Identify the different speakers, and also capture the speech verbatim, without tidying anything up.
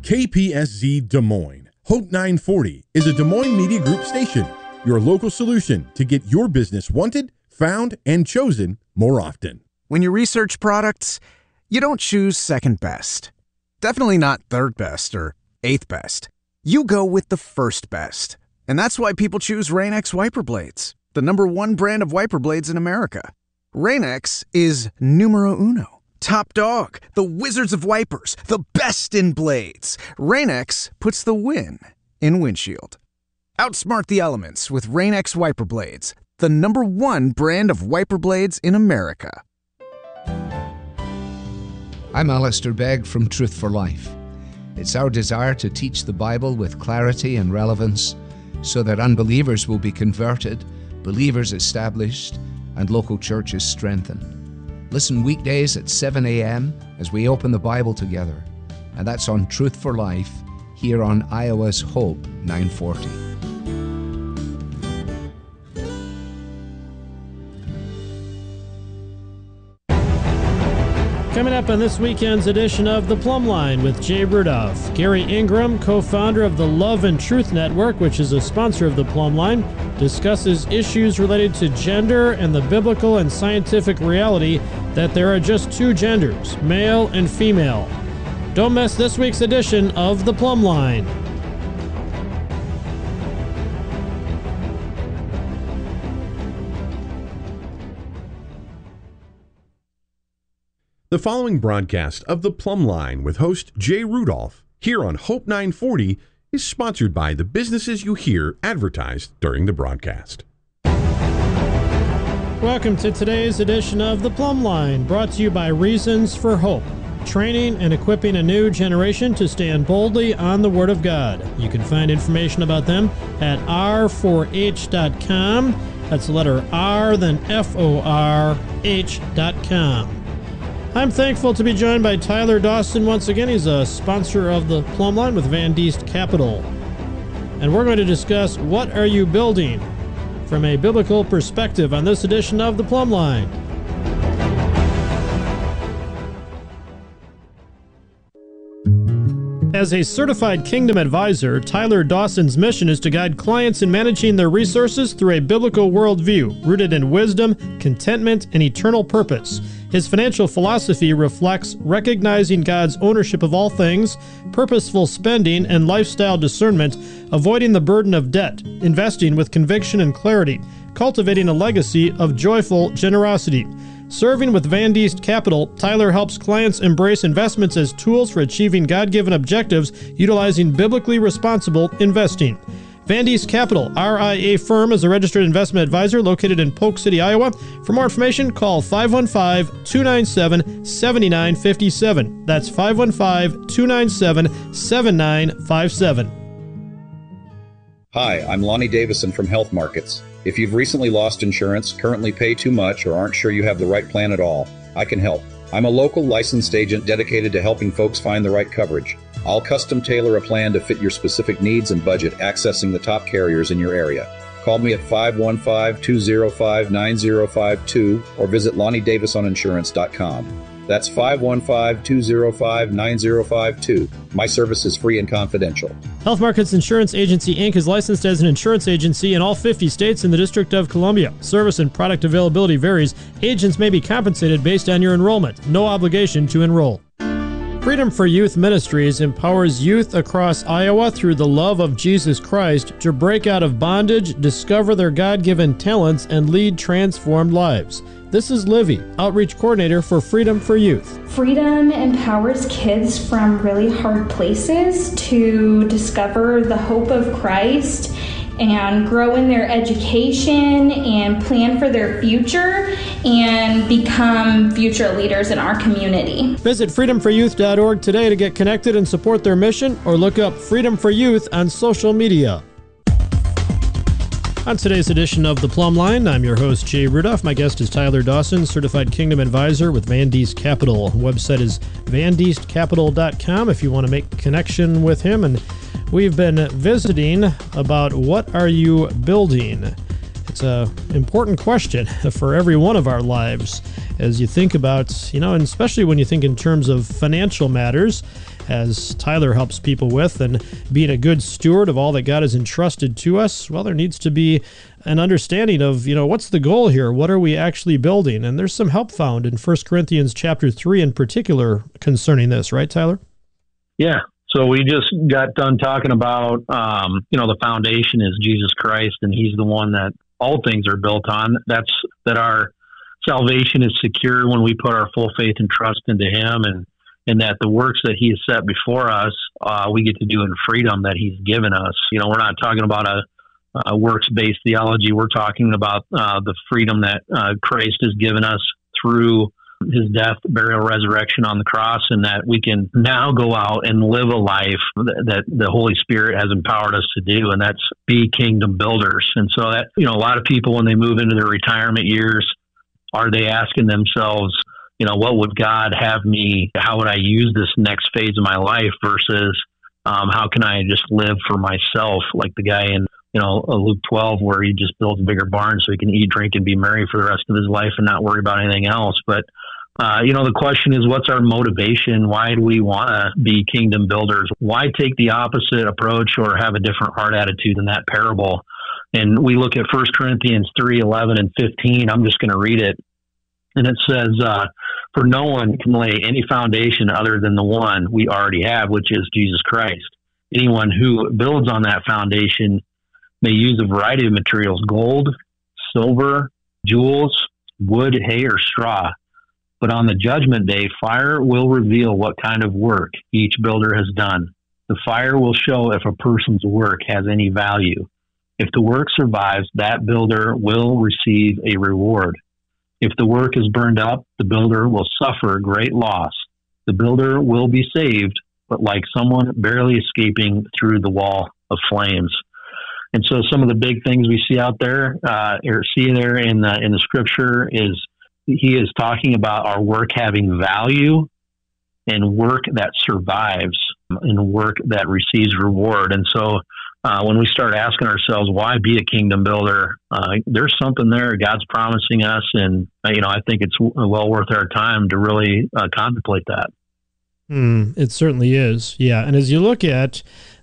Speaker 1: K P S Z Des Moines. Hope nine forty is a Des Moines Media Group station, your local solution to get your business wanted, found, and chosen more often.
Speaker 2: When you research products, you don't choose second best. Definitely not third best or eighth best. You go with the first best. And that's why people choose Rain-X wiper blades, the number one brand of wiper blades in America. Rain-X is numero uno. Top dog, the wizards of wipers, the best in blades. Rain-X puts the win in windshield. Outsmart the elements with Rain-X wiper blades, the number one brand of wiper blades in America.
Speaker 3: I'm Alistair Begg from Truth for Life. It's our desire to teach the Bible with clarity and relevance so that unbelievers will be converted, believers established, and local churches strengthened. Listen weekdays at seven a.m. as we open the Bible together. And that's on Truth for Life here on Iowa's Hope nine forty.
Speaker 4: Coming up on this weekend's edition of The Plumb Line with Jay Rudolph. Gary Ingram, co-founder of the Love and Truth Network, which is a sponsor of The Plumb Line, discusses issues related to gender and the biblical and scientific reality that there are just two genders, male and female. Don't miss this week's edition of The Plumb Line.
Speaker 1: The following broadcast of The Plumb Line with host Jay Rudolph here on Hope nine forty is sponsored by the businesses you hear advertised during the broadcast.
Speaker 4: Welcome to today's edition of The Plumb Line, brought to you by Reasons for Hope, training and equipping a new generation to stand boldly on the Word of God. You can find information about them at r four h dot com. That's the letter R, then F O R H dot com. I'm thankful to be joined by Tyler Dawson once again. He's a sponsor of the Plumb Line with Van Diest Capital. And we're going to discuss what are you building from a biblical perspective on this edition of the Plumb Line. As a certified Kingdom advisor, Tyler Dawson's mission is to guide clients in managing their resources through a biblical worldview rooted in wisdom, contentment, and eternal purpose. His financial philosophy reflects recognizing God's ownership of all things, purposeful spending, and lifestyle discernment, avoiding the burden of debt, investing with conviction and clarity, cultivating a legacy of joyful generosity. Serving with Van Diest Capital, Tyler helps clients embrace investments as tools for achieving God-given objectives utilizing biblically responsible investing. Van Diest Capital, R I A firm, is a registered investment advisor located in Polk City, Iowa. For more information, call five one five, two nine seven, seven nine five seven. That's five one five, two nine seven, seven nine five seven.
Speaker 5: Hi, I'm Lonnie Davison from Health Markets. If you've recently lost insurance, currently pay too much, or aren't sure you have the right plan at all, I can help. I'm a local licensed agent dedicated to helping folks find the right coverage. I'll custom tailor a plan to fit your specific needs and budget, accessing the top carriers in your area. Call me at five one five, two zero five, nine zero five two or visit lonnie davison insurance dot com. That's five one five, two zero five, nine zero five two. My service is free and confidential.
Speaker 4: Health Markets Insurance Agency, Incorporated is licensed as an insurance agency in all fifty states and the District of Columbia. Service and product availability varies. Agents may be compensated based on your enrollment. No obligation to enroll. Freedom for Youth Ministries empowers youth across Iowa through the love of Jesus Christ to break out of bondage, discover their God-given talents, and lead transformed lives. This is Livy, Outreach Coordinator for Freedom for Youth.
Speaker 6: Freedom empowers kids from really hard places to discover the hope of Christ and grow in their education and plan for their future and become future leaders in our community.
Speaker 4: Visit freedom for youth dot org today to get connected and support their mission, or look up Freedom for Youth on social media. On today's edition of The Plumb Line, I'm your host, Jay Rudolph. My guest is Tyler Dawson, Certified Kingdom Advisor with Van Diest Capital. The website is van diest capital dot com if you want to make a connection with him. And we've been visiting about what are you building It's a important question for every one of our lives as you think about, you know, and especially when you think in terms of financial matters, as Tyler helps people with, and being a good steward of all that God has entrusted to us. Well, there needs to be an understanding of, you know, what's the goal here? What are we actually building? And there's some help found in First Corinthians chapter three in particular concerning this, right, Tyler?
Speaker 7: Yeah. So we just got done talking about, um, you know, the foundation is Jesus Christ, and he's the one that all things are built on. That's that our salvation is secure when we put our full faith and trust into him, and, and that the works that he has set before us, uh, we get to do in freedom that he's given us. You know, we're not talking about a, a works-based theology. We're talking about uh, the freedom that uh, Christ has given us through his death, burial, resurrection on the cross, and that we can now go out and live a life that, that the Holy Spirit has empowered us to do, and that's be kingdom builders. And so that, you know, a lot of people, when they move into their retirement years, are they asking themselves, you know, what would God have me, how would I use this next phase of my life versus um, how can I just live for myself, like the guy in, you know, Luke twelve, where he just builds a bigger barn so he can eat, drink, and be merry for the rest of his life and not worry about anything else. But Uh, you know, the question is, what's our motivation? Why do we want to be kingdom builders? Why take the opposite approach or have a different heart attitude than that parable? And we look at First Corinthians three, eleven, and fifteen. I'm just going to read it. And it says, uh, for no one can lay any foundation other than the one we already have, which is Jesus Christ. Anyone who builds on that foundation may use a variety of materials: gold, silver, jewels, wood, hay, or straw. But on the judgment day, fire will reveal what kind of work each builder has done. The fire will show if a person's work has any value. If the work survives, that builder will receive a reward. If the work is burned up, the builder will suffer great loss. The builder will be saved, but like someone barely escaping through the wall of flames. And so some of the big things we see out there, uh, or see there in the, in the scripture is, he is talking about our work having value and work that survives and work that receives reward. And so uh, when we start asking ourselves, why be a kingdom builder? Uh, there's something there God's promising us. And, uh, you know, I think it's w- well worth our time to really uh, contemplate that.
Speaker 4: Mm, it certainly is. Yeah. And as you look at